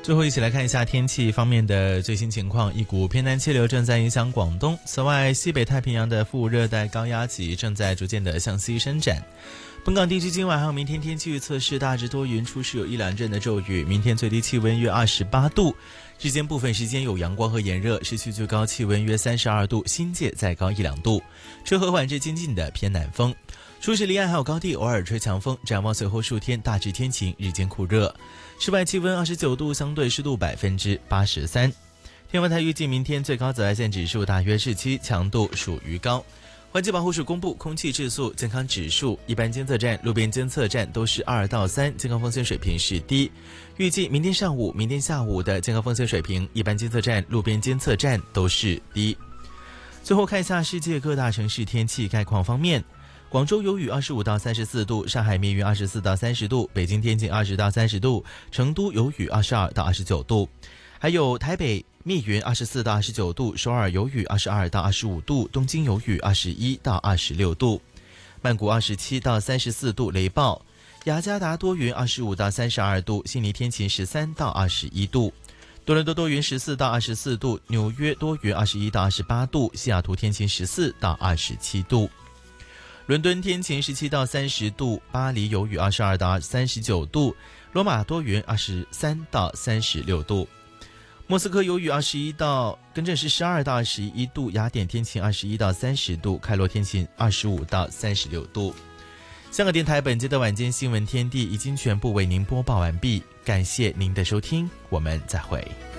最后一起来看一下天气方面的最新情况，一股偏南气流正在影响广东，此外西北太平洋的副热带高压脊正在逐渐的向西伸展。本港地区今晚还有明天天气预测是大致多云，初时有一两阵的骤雨，明天最低气温约28度，日间部分时间有阳光和炎热，市区最高气温约32度，新界再高1-2度，吹和缓至清劲的偏南风。初时离岸还有高地偶尔吹强风，展望随后数天大致天晴，日间酷热，室外气温29度，相对湿度83%。天文台预计明天最高紫外线指数大约是7，强度属于高。环境保护署公布空气质素健康指数，一般监测站、路边监测站都是2到3，健康风险水平是低。预计明天上午、明天下午的健康风险水平，一般监测站、路边监测站都是低。最后看一下世界各大城市天气概况方面，广州有雨25到34度，上海密云24到30度，北京天晴20到30度，成都有雨22到29度，还有台北密云24到29度，首尔有雨22到25度，东京有雨21到26度，曼谷27到34度雷暴，雅加达多云25到32度，悉尼天晴13到21度，多伦多多云14到24度，纽约多云21到28度，西雅图天晴14到27度，伦敦天晴17到30度，巴黎有雨22到39度，罗马多云23到36度，莫斯科有雨12到21度，雅典天晴21到30度，开罗天晴25到36度。香港电台本节的晚间新闻天地已经全部为您播报完毕，感谢您的收听，我们再会。